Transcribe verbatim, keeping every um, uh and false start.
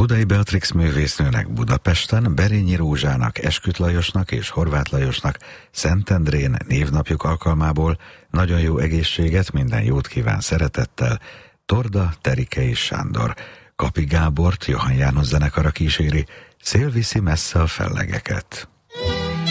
Budai Beatrix művésznőnek Budapesten, Berényi Rózsának, Esküt Lajosnak és Horváth Lajosnak Szentendrén névnapjuk alkalmából nagyon jó egészséget, minden jót kíván szeretettel Torda, Terike és Sándor. Kapi Gábort Johann János zenekara kíséri, Szél viszi messze a fellegeket.